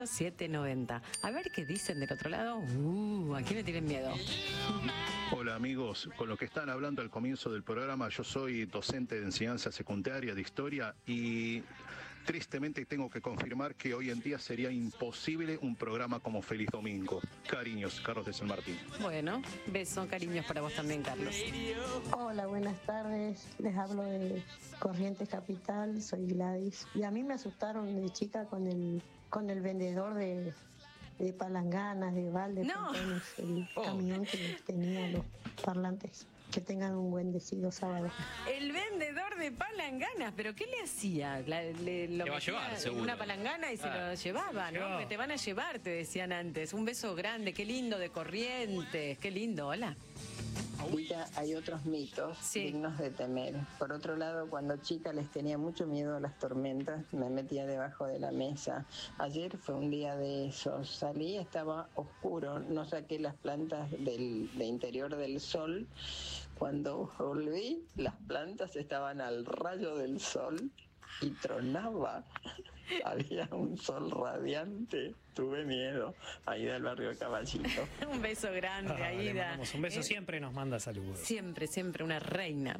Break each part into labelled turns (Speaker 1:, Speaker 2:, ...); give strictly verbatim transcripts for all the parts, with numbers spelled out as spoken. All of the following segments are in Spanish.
Speaker 1: siete noventa. A ver qué dicen del otro lado. Uh, aquí me tienen miedo.
Speaker 2: Hola amigos, con lo que están hablando al comienzo del programa, yo soy docente de enseñanza secundaria de historia y tristemente tengo que confirmar que hoy en día sería imposible un programa como Feliz Domingo. Cariños, Carlos de San Martín.
Speaker 1: Bueno, besos, cariños para vos también, Carlos.
Speaker 3: Hola, buenas tardes. Les hablo de Corrientes Capital, soy Gladys. Y a mí me asustaron de chica con el, con el vendedor de... de palanganas, de balde,
Speaker 1: no.
Speaker 3: Pontones, el
Speaker 1: oh.
Speaker 3: camión que tenía los parlantes. Que tengan un buen decido sábado.
Speaker 1: El vendedor de palanganas, ¿pero qué le hacía? La, le, lo
Speaker 4: te va a llevar, seguro.
Speaker 1: Una palangana y se
Speaker 4: ah,
Speaker 1: lo llevaba, ¿no?
Speaker 4: llevaba.
Speaker 1: Que te van a llevar, te decían antes. Un beso grande, qué lindo, de Corrientes, qué lindo, hola.
Speaker 5: Ahorita hay otros mitos
Speaker 1: sí.
Speaker 5: dignos de temer. Por otro lado, cuando chica les tenía mucho miedo a las tormentas, me metía debajo de la mesa. Ayer fue un día de esos. Salí, estaba oscuro, no saqué las plantas del de interior del sol. Cuando volví, las plantas estaban al rayo del sol y tronaba. Había un sol radiante. Tuve miedo. Aida del barrio Caballito.
Speaker 1: Un beso grande,
Speaker 6: ah,
Speaker 1: Aida.
Speaker 6: Un beso,
Speaker 1: ¿Eh?
Speaker 6: Siempre nos manda saludos.
Speaker 1: Siempre, siempre una reina.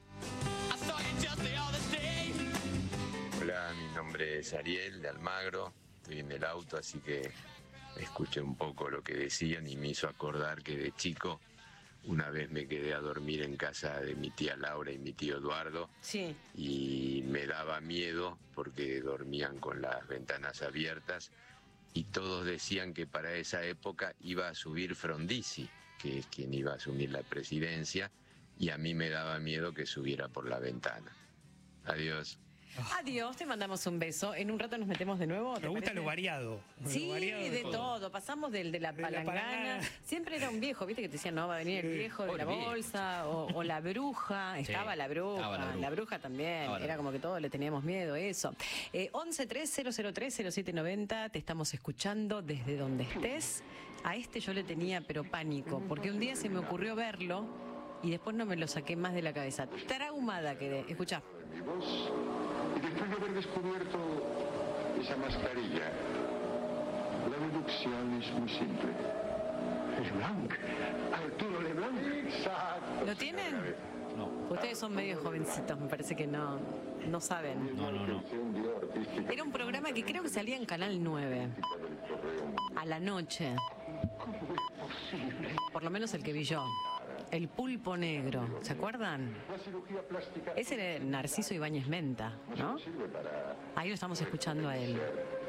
Speaker 7: Hola, mi nombre es Ariel de Almagro. Estoy en el auto, así que escuché un poco lo que decían y me hizo acordar que de chico una vez me quedé a dormir en casa de mi tía Laura y mi tío Eduardo.
Speaker 1: Sí.
Speaker 7: Y me daba miedo porque dormían con las ventanas abiertas y todos decían que para esa época iba a subir Frondizi, que es quien iba a asumir la presidencia, y a mí me daba miedo que subiera por la ventana. Adiós.
Speaker 1: Adiós, te mandamos un beso. En un rato nos metemos de nuevo.
Speaker 6: Me gusta
Speaker 1: parece?
Speaker 6: lo variado.
Speaker 1: Sí,
Speaker 6: lo variado
Speaker 1: de, de todo. todo. Pasamos del de la
Speaker 6: de
Speaker 1: palangana.
Speaker 6: La palangana.
Speaker 1: Siempre era un viejo, viste que te decían, no, va a venir el viejo de la bolsa, o, o la bruja.
Speaker 4: Sí,
Speaker 1: estaba la bruja,
Speaker 4: estaba la bruja.
Speaker 1: la bruja también.
Speaker 4: Estaba
Speaker 1: Era
Speaker 4: la...
Speaker 1: como que todos le teníamos miedo, eso. Eh, once tres cero cero tres cero siete noventa, te estamos escuchando desde donde estés. A este yo le tenía, pero pánico, porque un día se me ocurrió verlo y después no me lo saqué más de la cabeza. Traumada quedé. Escuchá.
Speaker 8: Y después de haber descubierto esa mascarilla, la deducción es muy simple. Leblanc, Arturo Leblanc. Exacto.
Speaker 1: ¿Lo tienen?
Speaker 4: No.
Speaker 1: Ustedes son medio jovencitos, me parece que no, no saben.
Speaker 4: No, no, no.
Speaker 1: Era un programa que creo que salía en Canal nueve. A la noche. Por lo menos el que vi yo. El pulpo negro, ¿se acuerdan? Ese era Narciso Ibáñez Menta, ¿no? Ahí lo estamos escuchando a él.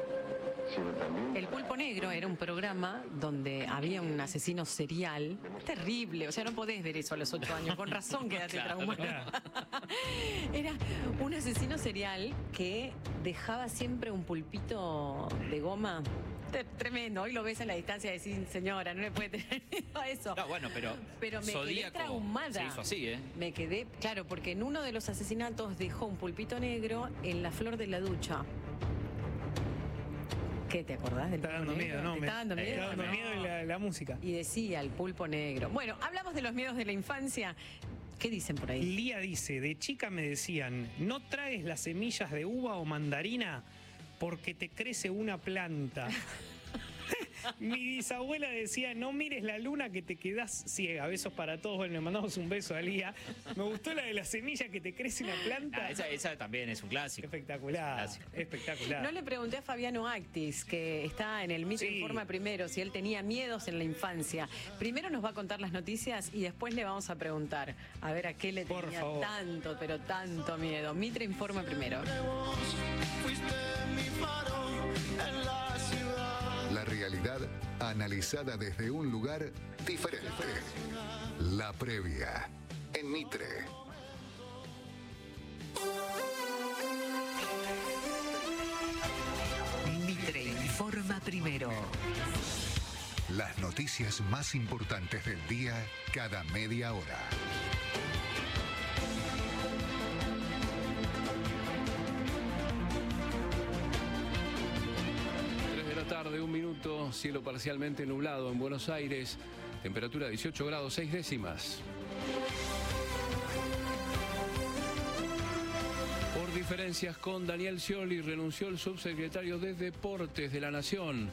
Speaker 1: El pulpo negro era un programa donde había un asesino serial terrible, o sea, no podés ver eso a los ocho años, con razón quedaste
Speaker 4: Claro,
Speaker 1: traumado.
Speaker 4: claro.
Speaker 1: Era un asesino serial que dejaba siempre un pulpito de goma. Tremendo, hoy lo ves a la distancia y decís, señora, no le puede tener miedo a eso.
Speaker 4: No, bueno, pero,
Speaker 1: pero me
Speaker 4: Zodíaco
Speaker 1: quedé traumada.
Speaker 4: se hizo así, ¿eh?
Speaker 1: Me quedé, claro, porque en uno de los asesinatos dejó un pulpito negro en la flor de la ducha. ¿Qué te acordás del
Speaker 6: Está
Speaker 1: pulpo
Speaker 6: dando
Speaker 1: negro?
Speaker 6: miedo, no.
Speaker 1: ¿Te
Speaker 6: Me
Speaker 1: está dando miedo?
Speaker 6: está dando
Speaker 1: No.
Speaker 6: miedo la, la música.
Speaker 1: Y decía el pulpo negro. Bueno, hablamos de los miedos de la infancia. ¿Qué dicen por ahí?
Speaker 6: Lía dice, de chica me decían, no traes las semillas de uva o mandarina porque te crece una planta. Mi bisabuela decía, no mires la luna que te quedás ciega. Besos para todos. Bueno, le mandamos un beso a Lía. Me gustó la de la semilla que te crece una planta.
Speaker 4: Ah, esa, esa también es un clásico.
Speaker 6: Espectacular,
Speaker 4: Es un clásico.
Speaker 6: espectacular.
Speaker 1: No le pregunté a Fabiano Actis, que está en el Mitre
Speaker 6: Sí.
Speaker 1: Informa primero, si él tenía miedos en la infancia. Primero nos va a contar las noticias y después le vamos a preguntar a ver a qué le
Speaker 6: Por
Speaker 1: tenía
Speaker 6: favor.
Speaker 1: tanto, pero tanto miedo. Mitre Informa primero.
Speaker 9: La realidad analizada desde un lugar diferente. La previa en Mitre.
Speaker 10: Mitre Informa primero.
Speaker 9: Las noticias más importantes del día cada media hora.
Speaker 11: Tarde, un minuto, cielo parcialmente nublado en Buenos Aires, temperatura dieciocho grados seis décimas. Por diferencias con Daniel Scioli, renunció el subsecretario de Deportes de la Nación.